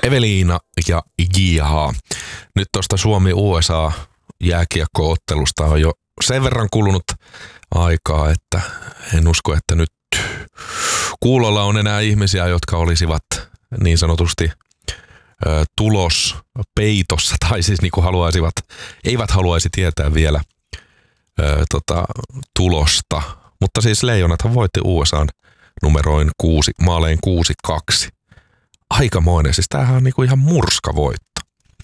Eveliina ja J.H. Nyt tuosta Suomi-USA jääkiekko-ottelusta on jo sen verran kulunut aikaa, että en usko, että nyt kuulolla on enää ihmisiä, jotka olisivat niin sanotusti tulospeitossa, tai siis niin kuin eivät haluaisi tietää vielä tulosta. Mutta siis Leijonathan voitti USAn maalein 6-2. Aikamoinen, siis tämähän on niinku ihan murskavoitto.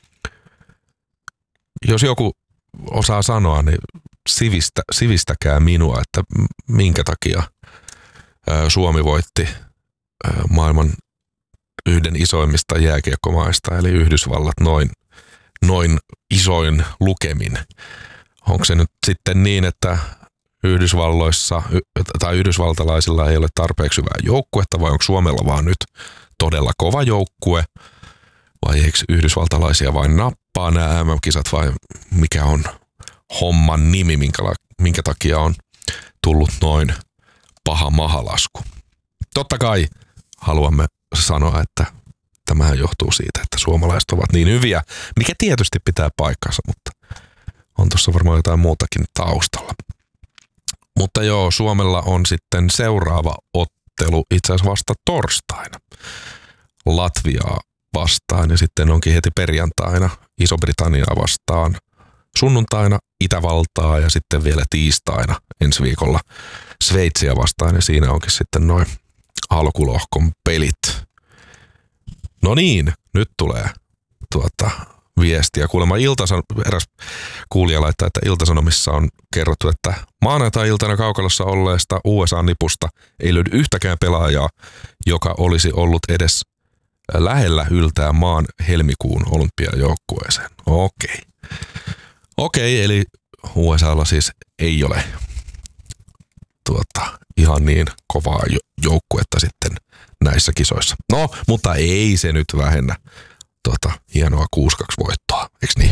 Jos joku osaa sanoa, niin sivistäkää minua, että minkä takia Suomi voitti maailman yhden isoimmista jääkiekkomaista, eli Yhdysvallat noin isoin lukemin. Onko se nyt sitten niin, että Yhdysvalloissa tai yhdysvaltalaisilla ei ole tarpeeksi hyvää joukkuetta, vai onko Suomella vaan nyt todella kova joukkue, vai eikö yhdysvaltalaisia vain nappaa nämä MM-kisat, vai mikä on homman nimi, minkä takia on tullut noin paha mahalasku. Totta kai haluamme sanoa, että tämähän johtuu siitä, että suomalaiset ovat niin hyviä, mikä tietysti pitää paikkansa, mutta on tuossa varmaan jotain muutakin taustalla. Mutta joo, Suomella on sitten seuraava ottelu itse asiassa vasta torstaina Latviaa vastaan ja sitten onkin heti perjantaina Iso-Britanniaa vastaan, sunnuntaina Itävaltaa ja sitten vielä tiistaina ensi viikolla Sveitsiä vastaan ja siinä onkin sitten noin alkulohkon pelit. No niin, nyt tulee viestiä. Kuulemma eräs kuulija laittaa, että Ilta-Sanomissa on kerrottu, että maanantai-iltana kaukalossa olleesta USA-nipusta ei löydy yhtäkään pelaajaa, joka olisi ollut edes lähellä yltää maan helmikuun olympiajoukkueeseen. Okei, eli USAlla siis ei ole ihan niin kovaa joukkuetta sitten näissä kisoissa. No, mutta ei se nyt vähennä hienoa 6-2 voittoa, eikö niin?